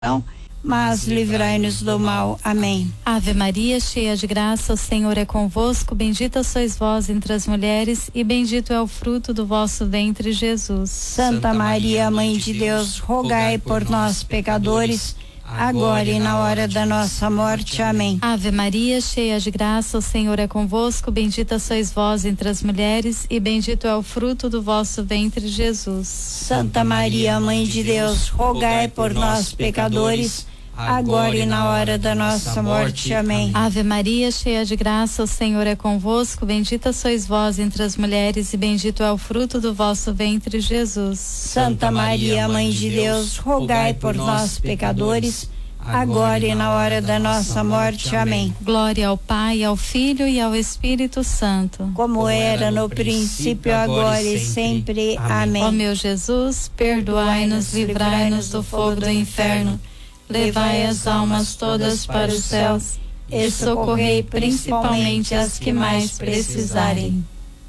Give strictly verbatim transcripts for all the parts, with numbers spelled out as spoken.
mas livrai-nos do mal. Amém. Ave Maria, cheia de graça, o Senhor é convosco, bendita sois vós entre as mulheres e bendito é o fruto do vosso ventre, Jesus. Santa Maria, Mãe de Deus, rogai por nós, pecadores, agora e na hora da nossa morte. Amém. Ave Maria, cheia de graça, o Senhor é convosco, bendita sois vós entre as mulheres e bendito é o fruto do vosso ventre, Jesus. Santa Maria, Mãe de Deus, rogai por nós, pecadores, agora e na hora da nossa morte. Amém. Ave Maria, cheia de graça, o Senhor é convosco, bendita sois vós entre as mulheres e bendito é o fruto do vosso ventre, Jesus. Santa Maria, Mãe de Deus, rogai por nós, pecadores, agora e na hora da nossa morte. Amém. Glória ao Pai, ao Filho e ao Espírito Santo, como era no princípio, agora e sempre. Amém. Ó meu Jesus, perdoai-nos, livrai-nos do fogo do inferno, levai as almas todas para os céus e socorrei principalmente as que mais precisarem.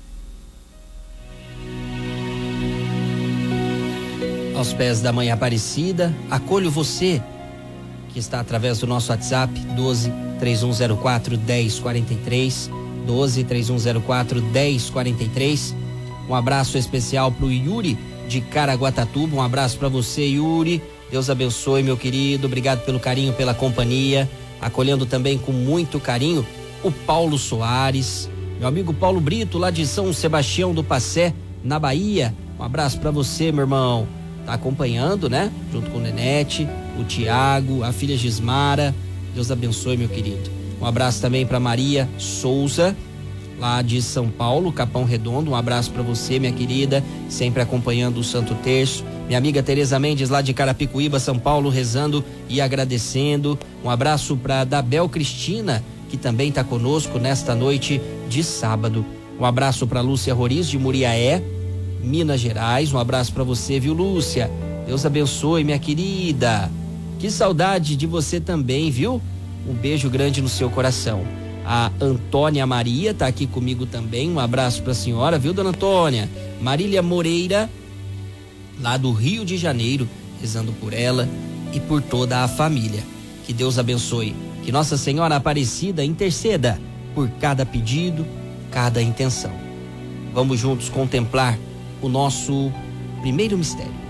Aos pés da Mãe Aparecida, acolho você que está através do nosso WhatsApp doze, três um zero quatro, dez quarenta e três, doze, três um zero quatro, dez quarenta e três. Um abraço especial pro Yuri de Caraguatatuba. Um abraço para você, Yuri. Deus abençoe, meu querido. Obrigado pelo carinho, pela companhia. Acolhendo também com muito carinho o Paulo Soares, meu amigo Paulo Brito, lá de São Sebastião do Passé, na Bahia. Um abraço para você, meu irmão. Tá acompanhando, né? Junto com o Nenete, o Tiago, a filha Gismara. Deus abençoe, meu querido. Um abraço também para Maria Souza, lá de São Paulo, Capão Redondo. Um abraço para você, minha querida, sempre acompanhando o Santo Terço. Minha amiga Tereza Mendes, lá de Carapicuíba, São Paulo, rezando e agradecendo. Um abraço para Dabel Cristina, que também está conosco nesta noite de sábado. Um abraço para Lúcia Roriz, de Muriaé, Minas Gerais. Um abraço para você, viu, Lúcia? Deus abençoe, minha querida. Que saudade de você também, viu? Um beijo grande no seu coração. A Antônia Maria tá aqui comigo também. Um abraço pra senhora, viu, dona Antônia? Marília Moreira, lá do Rio de Janeiro, rezando por ela e por toda a família. Que Deus abençoe. Que Nossa Senhora Aparecida interceda por cada pedido, cada intenção. Vamos juntos contemplar o nosso primeiro mistério.